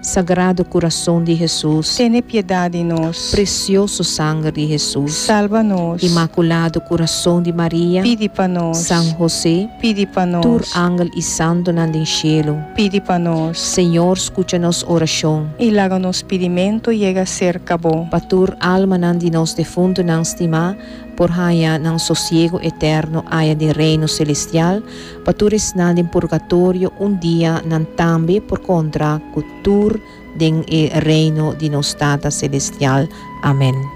Sagrado Coração de Jesus, Tene piedad de nós. precioso sangue de Jesus, Salva-nos. Imaculado Coração de Maria, Pide para nós. São José, Pide para nós. tur ángel e santo nandem cielo, Pide para nós. Senhor, escucha nos oração. E laga nos pedimento llega a ser cabo. Patur alma nandi nos defunto nang estima, por haya nang sosiego eterno haya de reino celestial, paturis nandi purgatorio dia nan tambi por contra cultur den e reino di nostata celestial. Amen.